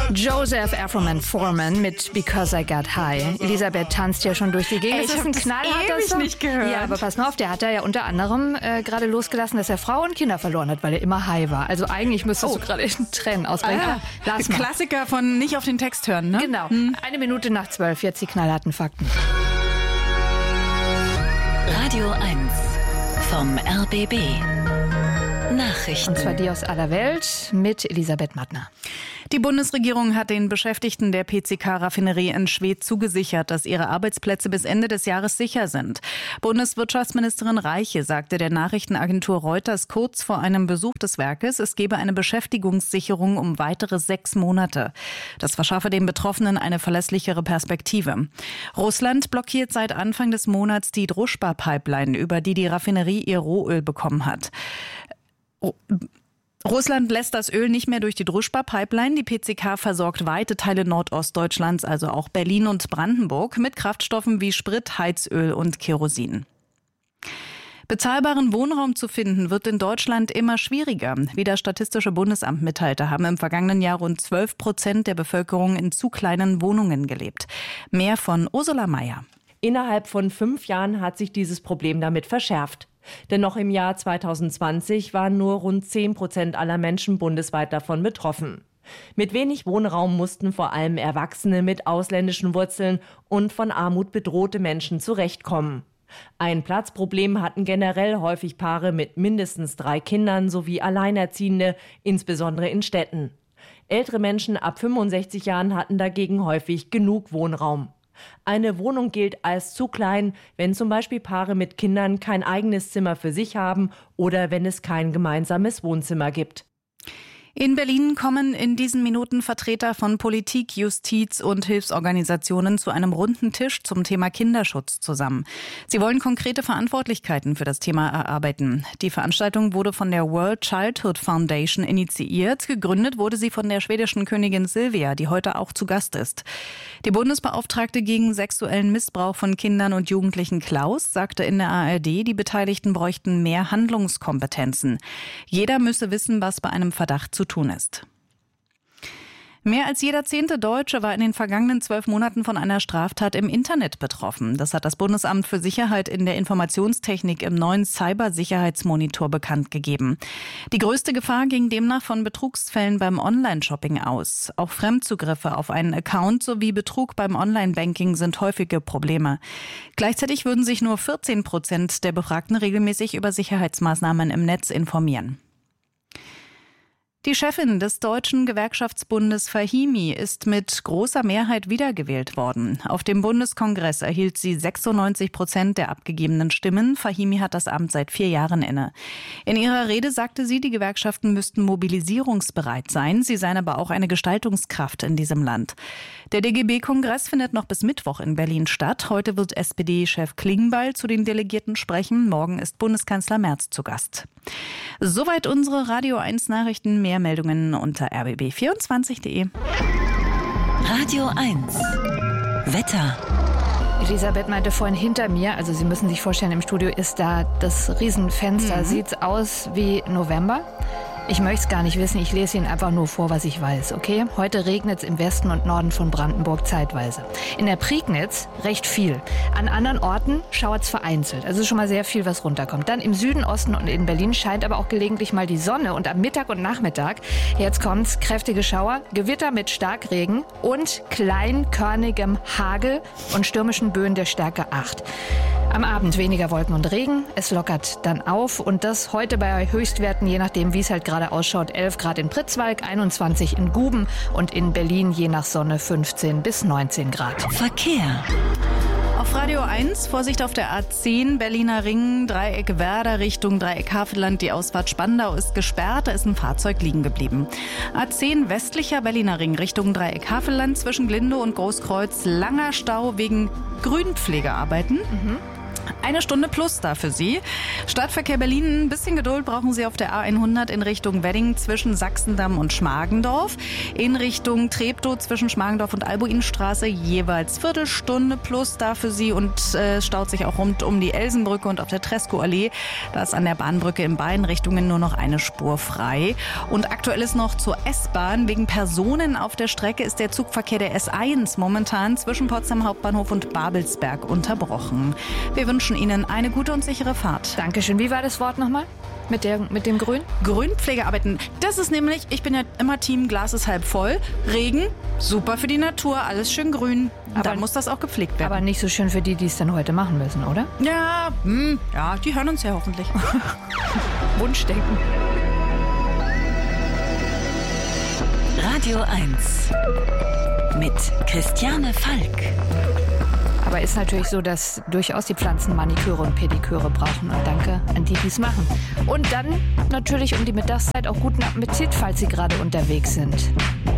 Joseph Afroman Foreman mit Because I Got High. Elisabeth tanzt ja schon durch die Gegend. Das ist ein knallharter Song. Nicht gehört. Ja, aber pass mal auf, der hat ja unter anderem gerade losgelassen, dass er Frau und Kinder verloren hat, weil er immer high war. Also eigentlich müsstest du gerade in Tränen ausbrechen. Lass mal. Klassiker von nicht auf den Text hören, ne? Genau. 1:12, jetzt die knallharten Fakten. Radio 1 vom RBB. Nachrichten. Und zwar die aus aller Welt mit Elisabeth Mattner. Die Bundesregierung hat den Beschäftigten der PCK-Raffinerie in Schwedt zugesichert, dass ihre Arbeitsplätze bis Ende des Jahres sicher sind. Bundeswirtschaftsministerin Reiche sagte der Nachrichtenagentur Reuters kurz vor einem Besuch des Werkes, es gebe eine Beschäftigungssicherung um weitere 6 Monate. Das verschaffe den Betroffenen eine verlässlichere Perspektive. Russland blockiert seit Anfang des Monats die Druschba-Pipeline, über die die Raffinerie ihr Rohöl bekommen hat. Russland lässt das Öl nicht mehr durch die Druschba-Pipeline. Die PCK versorgt weite Teile Nordostdeutschlands, also auch Berlin und Brandenburg, mit Kraftstoffen wie Sprit, Heizöl und Kerosin. Bezahlbaren Wohnraum zu finden, wird in Deutschland immer schwieriger. Wie das Statistische Bundesamt mitteilte, haben im vergangenen Jahr rund 12% der Bevölkerung in zu kleinen Wohnungen gelebt. Mehr von Ursula Mayer. Innerhalb von 5 Jahren hat sich dieses Problem damit verschärft. Denn noch im Jahr 2020 waren nur rund 10% aller Menschen bundesweit davon betroffen. Mit wenig Wohnraum mussten vor allem Erwachsene mit ausländischen Wurzeln und von Armut bedrohte Menschen zurechtkommen. Ein Platzproblem hatten generell häufig Paare mit mindestens 3 Kindern sowie Alleinerziehende, insbesondere in Städten. Ältere Menschen ab 65 Jahren hatten dagegen häufig genug Wohnraum. Eine Wohnung gilt als zu klein, wenn zum Beispiel Paare mit Kindern kein eigenes Zimmer für sich haben oder wenn es kein gemeinsames Wohnzimmer gibt. In Berlin kommen in diesen Minuten Vertreter von Politik, Justiz und Hilfsorganisationen zu einem runden Tisch zum Thema Kinderschutz zusammen. Sie wollen konkrete Verantwortlichkeiten für das Thema erarbeiten. Die Veranstaltung wurde von der World Childhood Foundation initiiert. Gegründet wurde sie von der schwedischen Königin Silvia, die heute auch zu Gast ist. Die Bundesbeauftragte gegen sexuellen Missbrauch von Kindern und Jugendlichen Klaus sagte in der ARD, die Beteiligten bräuchten mehr Handlungskompetenzen. Jeder müsse wissen, was bei einem Verdacht zu tun ist. Mehr als jeder 10. Deutsche war in den vergangenen 12 Monaten von einer Straftat im Internet betroffen. Das hat das Bundesamt für Sicherheit in der Informationstechnik im neuen Cybersicherheitsmonitor bekannt gegeben. Die größte Gefahr ging demnach von Betrugsfällen beim Online-Shopping aus. Auch Fremdzugriffe auf einen Account sowie Betrug beim Online-Banking sind häufige Probleme. Gleichzeitig würden sich nur 14% der Befragten regelmäßig über Sicherheitsmaßnahmen im Netz informieren. Die Chefin des Deutschen Gewerkschaftsbundes Fahimi ist mit großer Mehrheit wiedergewählt worden. Auf dem Bundeskongress erhielt sie 96% der abgegebenen Stimmen. Fahimi hat das Amt seit 4 Jahren inne. In ihrer Rede sagte sie, die Gewerkschaften müssten mobilisierungsbereit sein. Sie seien aber auch eine Gestaltungskraft in diesem Land. Der DGB-Kongress findet noch bis Mittwoch in Berlin statt. Heute wird SPD-Chef Klingbeil zu den Delegierten sprechen. Morgen ist Bundeskanzler Merz zu Gast. Soweit unsere Radio 1 Nachrichten. Mehr Meldungen unter rbb24.de. Radio 1 Wetter. Elisabeth meinte vorhin hinter mir, also Sie müssen sich vorstellen, im Studio ist da das Riesenfenster. Sieht's aus wie November? Ich möchte es gar nicht wissen, ich lese Ihnen einfach nur vor, was ich weiß, okay? Heute regnet es im Westen und Norden von Brandenburg zeitweise. In der Prignitz recht viel. An anderen Orten schauert es vereinzelt, also schon mal sehr viel, was runterkommt. Dann im Süden, Osten und in Berlin scheint aber auch gelegentlich mal die Sonne und am Mittag und Nachmittag, jetzt kommt's, kräftige Schauer, Gewitter mit Starkregen und kleinkörnigem Hagel und stürmischen Böen der Stärke 8. Am Abend weniger Wolken und Regen, es lockert dann auf und das heute bei Höchstwerten, je nachdem wie es halt gerade ausschaut, 11 Grad in Pritzwalk, 21 in Guben und in Berlin je nach Sonne 15 bis 19 Grad. Verkehr. Auf Radio 1, Vorsicht auf der A10, Berliner Ring, Dreieck Werder Richtung Dreieck Havelland. Die Ausfahrt Spandau ist gesperrt, da ist ein Fahrzeug liegen geblieben. A10 westlicher Berliner Ring Richtung Dreieck Havelland zwischen Glindow und Großkreuz. Langer Stau wegen Grünpflegearbeiten. 1 Stunde plus da für Sie. Stadtverkehr Berlin, ein bisschen Geduld brauchen Sie auf der A100 in Richtung Wedding zwischen Sachsendamm und Schmargendorf. In Richtung Treptow zwischen Schmargendorf und Albuinstraße jeweils Viertelstunde plus da für Sie. Und staut sich auch rund um die Elsenbrücke und auf der Tresco-Allee. Da ist an der Bahnbrücke in beiden Richtungen nur noch eine Spur frei. Und aktuell ist noch zur S-Bahn. Wegen Personen auf der Strecke ist der Zugverkehr der S1 momentan zwischen Potsdam Hauptbahnhof und Babelsberg unterbrochen. Wir wünschen Ihnen eine gute und sichere Fahrt. Dankeschön. Wie war das Wort nochmal? Mit dem Grün? Grünpflegearbeiten. Das ist nämlich, ich bin ja immer Team Glas ist halb voll. Regen, super für die Natur, alles schön grün. Aber dann muss das auch gepflegt werden. Aber nicht so schön für die, die es dann heute machen müssen, oder? Ja, die hören uns ja hoffentlich. Wunschdenken. Radio 1 mit Christiane Falk. Aber ist natürlich so, dass durchaus die Pflanzen Maniküre und Pediküre brauchen. Und danke an die, die es machen. Und dann natürlich um die Mittagszeit auch guten Appetit, falls Sie gerade unterwegs sind.